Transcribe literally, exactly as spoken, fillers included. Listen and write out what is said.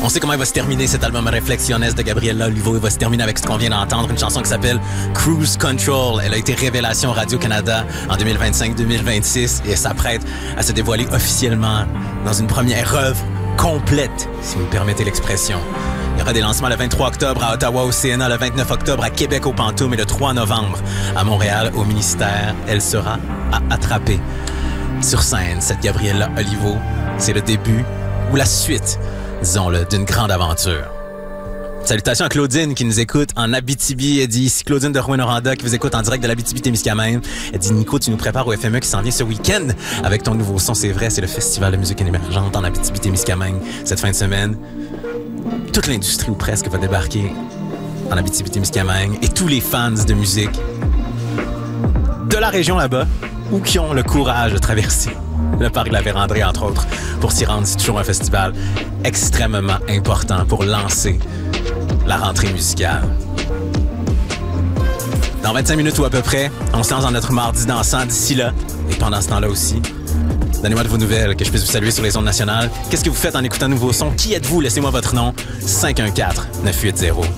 On sait comment il va se terminer cet album Reflexiones de Gabriela Olivo. Il va se terminer avec ce qu'on vient d'entendre, une chanson qui s'appelle Cruise Control. Elle a été révélation Radio-Canada en deux mille vingt-cinq deux mille vingt-six et s'apprête à se dévoiler officiellement dans une première œuvre complète, si vous me permettez l'expression. Il y aura des lancements le vingt-trois octobre à Ottawa au C N A, le vingt-neuf octobre à Québec au Pantoum et le trois novembre à Montréal au Ministère. Elle sera à attraper. Sur scène, cette Gabriela Olivo, c'est le début ou la suite, disons-le, d'une grande aventure. Salutations à Claudine qui nous écoute en Abitibi. Elle dit ici Claudine de Rouyn-Noranda qui vous écoute en direct de l'Abitibi-Témiscamingue. Elle dit Nico, tu nous prépares au F M E qui s'en vient ce week-end avec ton nouveau son. C'est vrai, c'est le Festival de musique émergente en Abitibi-Témiscamingue cette fin de semaine. Toute l'industrie ou presque va débarquer en Abitibi-Témiscamingue et tous les fans de musique de la région là-bas ou qui ont le courage de traverser le parc de la Vérandrée, entre autres, pour s'y rendre. C'est toujours un festival extrêmement important pour lancer la rentrée musicale. Dans vingt-cinq minutes ou à peu près, on se lance dans notre mardi dansant d'ici là. Et pendant ce temps-là aussi, donnez-moi de vos nouvelles, que je puisse vous saluer sur les ondes nationales. Qu'est-ce que vous faites en écoutant un nouveau son? Qui êtes-vous? Laissez-moi votre nom. cinq un quatre neuf huit zéro